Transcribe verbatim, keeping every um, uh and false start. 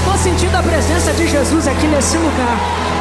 Sentindo a presença de Jesus aqui nesse lugar.